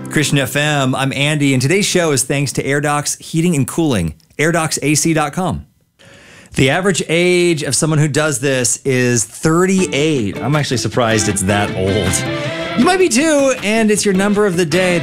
Christian FM. I'm Andy, and today's show is thanks to AirDocs Heating and Cooling, airdocsac.com. The average age of someone who does this is 38. I'm actually surprised it's that old. You might be too, and it's your number of the day.